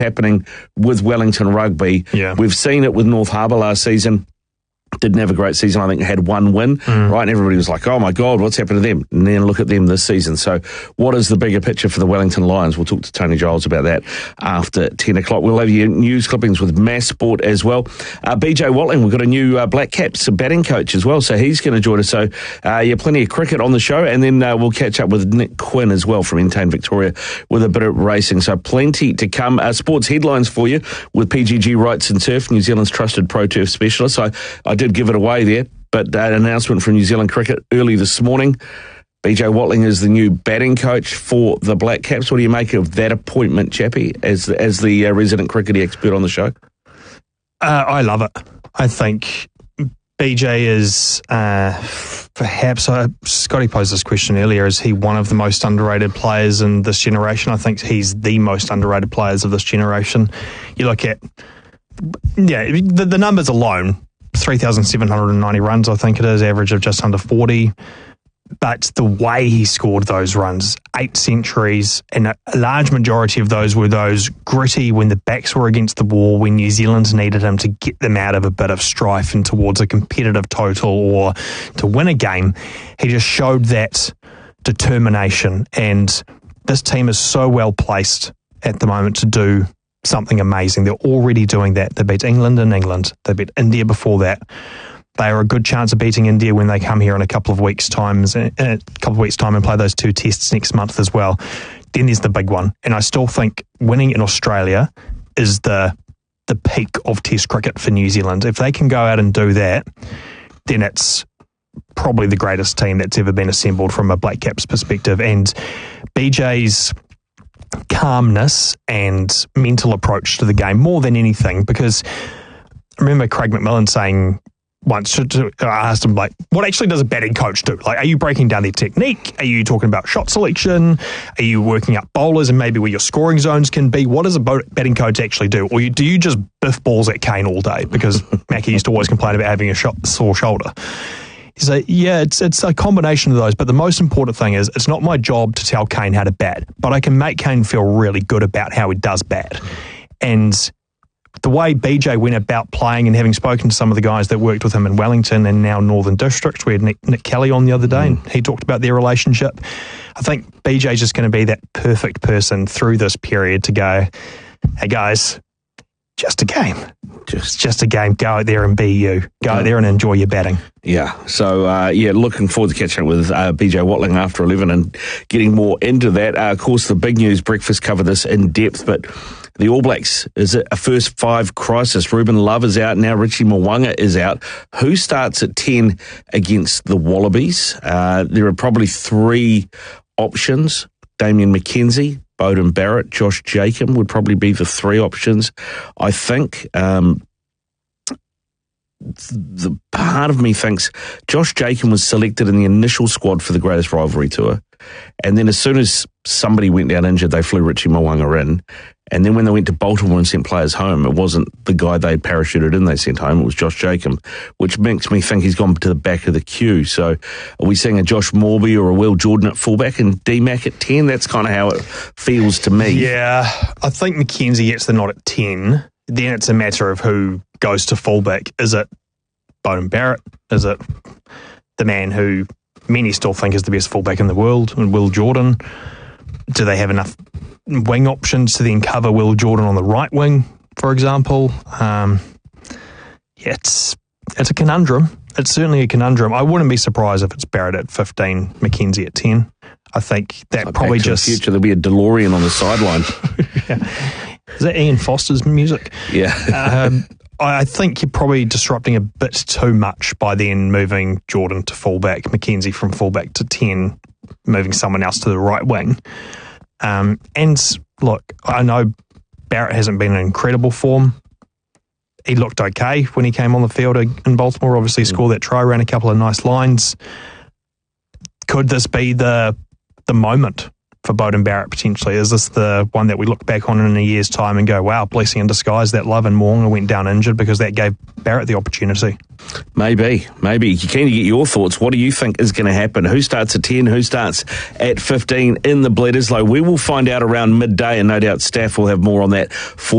happening with Wellington Rugby. Yeah. We've seen it with North Harbour last season. Didn't have a great season. I think had one win, right? And everybody was like, oh my God, what's happened to them? And then look at them this season. So what is the bigger picture for the Wellington Lions? We'll talk to Tony Giles about that after 10 o'clock. We'll have your news clippings with Mass Sport as well. BJ Watling, we've got a new Black Caps batting coach as well, so he's going to join us. So plenty of cricket on the show, and then we'll catch up with Nick Quinn as well from Entain Victoria with a bit of racing. So plenty to come. Sports headlines for you with PGG Wrights and Turf, New Zealand's trusted pro turf specialist. I did give it away there, but an announcement from New Zealand Cricket early this morning. BJ Watling is the new batting coach for the Black Caps. What do you make of that appointment, Chappie, as the resident cricket expert on the show? I love it. I think BJ is perhaps, Scotty posed this question earlier, is he one of the most underrated players in this generation? I think he's the most underrated players of this generation. You look at, the numbers alone, 3,790 runs, I think it is, average of just under 40. But the way he scored those runs, 8 centuries, and a large majority of those were those gritty when the backs were against the wall, when New Zealand needed him to get them out of a bit of strife and towards a competitive total or to win a game. He just showed that determination, and this team is so well placed at the moment to do something amazing. They're already doing that. They beat England in England. They beat India before that. They are a good chance of beating India when they come here in a couple of weeks' time and play those 2 tests next month as well. Then there's the big one. And I still think winning in Australia is the peak of Test cricket for New Zealand. If they can go out and do that, then it's probably the greatest team that's ever been assembled from a Black Caps perspective. And BJ's calmness and mental approach to the game more than anything, because I remember Craig McMillan saying once, I asked him, like, what actually does a batting coach do? Like, are you breaking down their technique? Are you talking about shot selection? Are you working up bowlers and maybe where your scoring zones can be? What does a batting coach actually do? Or do you just biff balls at Kane all day? Because Mackie used to always complain about having a sore shoulder. So, yeah, it's a combination of those. But the most important thing is it's not my job to tell Kane how to bat, but I can make Kane feel really good about how he does bat. And the way BJ went about playing, and having spoken to some of the guys that worked with him in Wellington and now Northern District, we had Nick Kelly on the other day, and he talked about their relationship. I think BJ's just going to be that perfect person through this period to go, hey guys, just a game. Just a game. Go out there and be you. Go out there and enjoy your batting. Yeah. So, looking forward to catching up with BJ Watling after 11 and getting more into that. Of course, the big news, breakfast cover this in depth, but the All Blacks, is it a first 5 crisis? Ruben Love is out now. Richie Mo'unga is out. Who starts at 10 against the Wallabies? There are probably 3 options. Damien McKenzie, Beauden Barrett, Josh Jacob would probably be the 3 options. I think the part of me thinks Josh Jacob was selected in the initial squad for the Greatest Rivalry Tour, and then as soon as somebody went down injured, they flew Richie Mo'unga in. And then when they went to Baltimore and sent players home, it wasn't the guy they parachuted in they sent home, it was Josh Jacob, which makes me think he's gone to the back of the queue. So are we seeing a Josh Morby or a Will Jordan at fullback and D-Mac at 10? That's kind of how it feels to me. Yeah, I think McKenzie gets the nod at 10. Then it's a matter of who goes to fullback. Is it Beauden Barrett? Is it the man who many still think is the best fullback in the world, and Will Jordan? Do they have enough wing options to then cover Will Jordan on the right wing, for example? It's a conundrum. It's certainly a conundrum. I wouldn't be surprised if it's Barrett at 15, McKenzie at 10. I think that probably just... In the future, there'll be a DeLorean on the sideline. Yeah. Is that Ian Foster's music? Yeah. I think you're probably disrupting a bit too much by then moving Jordan to fullback, McKenzie from fullback to 10, moving someone else to the right wing. And look, I know Barrett hasn't been in incredible form. He looked okay when he came on the field in Baltimore, obviously scored that try, ran a couple of nice lines. Could this be the moment for Beauden Barrett potentially? Is this the one that we look back on in a year's time and go, wow, blessing in disguise that Love and Mo'unga went down injured because that gave Barrett the opportunity? Maybe. You're keen to get your thoughts. What do you think is going to happen? Who starts at 10? Who starts at 15 in the Bledisloe? We will find out around midday, and no doubt staff will have more on that for